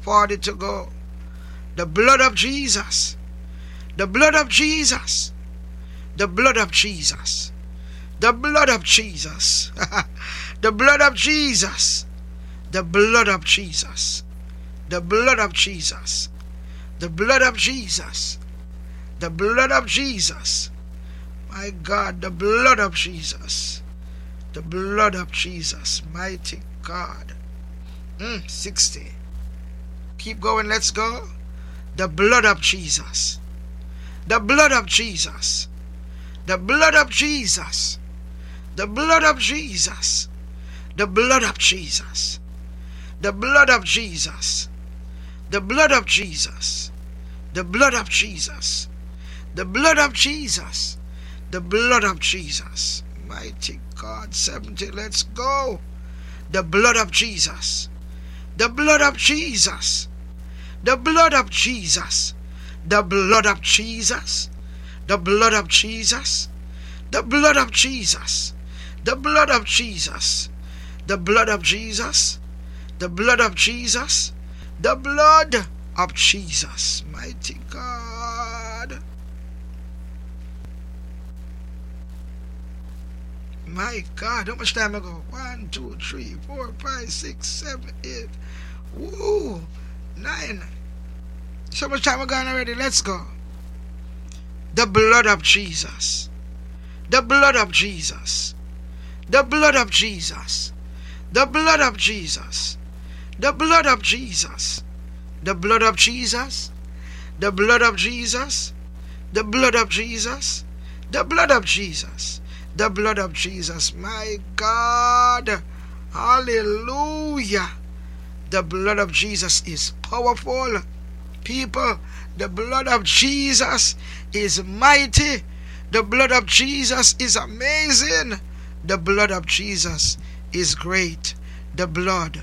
40 to go. The blood of Jesus. The blood of Jesus. The blood of Jesus. The blood of Jesus. The blood of Jesus. The blood of Jesus. The blood of Jesus. The blood of Jesus. The blood of Jesus. My God, the blood of Jesus. The blood of Jesus. Mighty God. 60. Keep going, let's go. The blood of Jesus. The blood of Jesus. The blood of Jesus. The blood of Jesus. The blood of Jesus. The blood of Jesus. The blood of Jesus. The blood of Jesus. The blood of Jesus. The blood of Jesus. Mighty God. 70. Let's go. The blood of Jesus. The blood of Jesus. The blood of Jesus. The blood of Jesus. The blood of Jesus. The blood of Jesus. The blood of Jesus. The blood of Jesus. The blood of Jesus. The blood of Jesus. Mighty God. My God, how much time ago? 1, 2, 3, 4, 5, 6, 7, 8. Woo! 9. So much time gone already. Let's go. The blood of Jesus. The blood of Jesus. The blood of Jesus. The blood of Jesus. The blood of Jesus. The blood of Jesus. The blood of Jesus. The blood of Jesus. The blood of Jesus. The blood of Jesus. My God. Hallelujah. The blood of Jesus is powerful. People, the blood of Jesus is mighty. The blood of Jesus is amazing. The blood of Jesus is great. The blood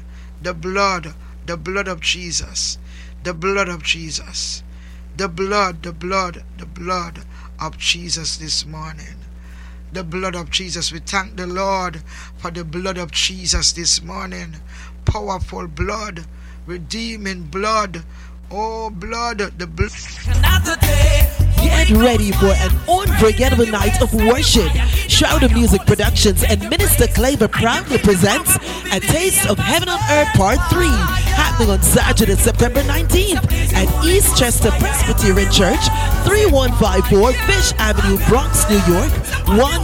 of Jesus. The blood of Jesus. The blood of Jesus this morning. The blood of Jesus. We thank the Lord for the blood of Jesus this morning. Powerful blood, redeeming blood. Oh, blood, the blood. Get ready for an unforgettable night of worship. Shout of Music Productions and Minister Claver proudly presents A Taste of Heaven on Earth Part 3, happening on Saturday, September 19th at East Chester Presbyterian Church, 3154 Fish Avenue, Bronx, New York,